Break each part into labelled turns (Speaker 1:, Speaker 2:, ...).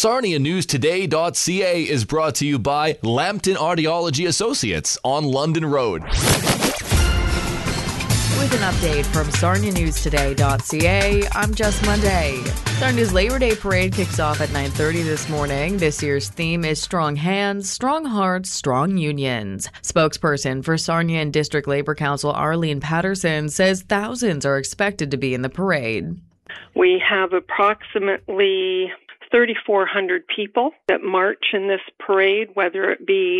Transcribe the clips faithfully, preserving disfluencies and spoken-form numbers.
Speaker 1: Sarnia News Today dot C A is brought to you by Lambton Audiology Associates on London Road.
Speaker 2: With an update from Sarnia News Today dot C A, I'm Jess Monday. Sarnia's Labor Day Parade kicks off at nine thirty this morning. This year's theme is Strong Hands, Strong Hearts, Strong Unions. Spokesperson for Sarnia and District Labor Council Arlene Patterson says thousands are expected to be in the parade.
Speaker 3: We have approximately thirty-four hundred people that march in this parade, whether it be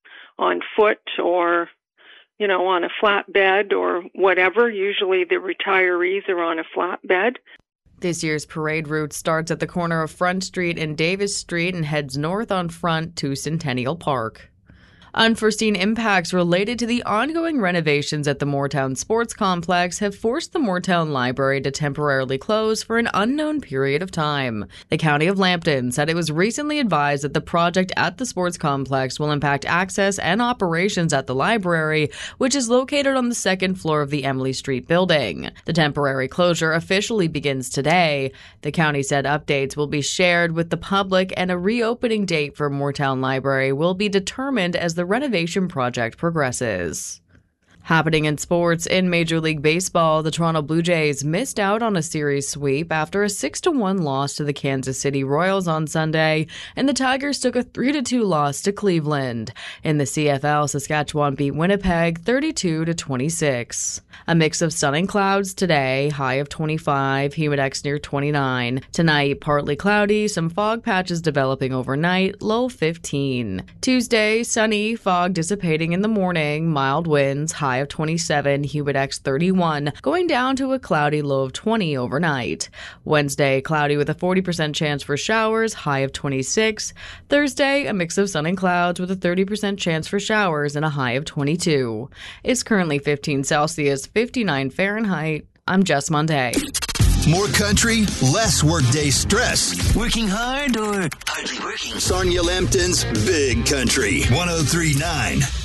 Speaker 3: on foot or you know, on a flatbed or whatever. Usually the retirees are on a flatbed.
Speaker 2: This year's parade route starts at the corner of Front Street and Davis Street and heads north on Front to Centennial Park. Unforeseen impacts related to the ongoing renovations at the Moortown Sports Complex have forced the Moortown Library to temporarily close for an unknown period of time. The County of Lambton said it was recently advised that the project at the sports complex will impact access and operations at the library, which is located on the second floor of the Emily Street building. The temporary closure officially begins today. The county said updates will be shared with the public and a reopening date for Moortown Library will be determined as the renovation project progresses. Happening in sports, in Major League Baseball, the Toronto Blue Jays missed out on a series sweep after a six to one loss to the Kansas City Royals on Sunday, and the Tigers took a three to two loss to Cleveland. In the C F L, Saskatchewan beat Winnipeg thirty-two to twenty-six. A mix of sun and clouds today, high of twenty-five, humidex near twenty-nine. Tonight, partly cloudy, some fog patches developing overnight, low fifteen. Tuesday, sunny, fog dissipating in the morning, mild winds, high of twenty-seven, humidex thirty-one, going down to a cloudy low of twenty overnight. Wednesday, cloudy with a forty percent chance for showers, high of twenty-six. Thursday, a mix of sun and clouds with a thirty percent chance for showers and a high of twenty-two. It's currently fifteen Celsius, fifty-nine Fahrenheit. I'm Jess Monday.
Speaker 4: More country, less workday stress. Working hard or hardly working? Sarnia Lambton's Big Country, one oh three point nine.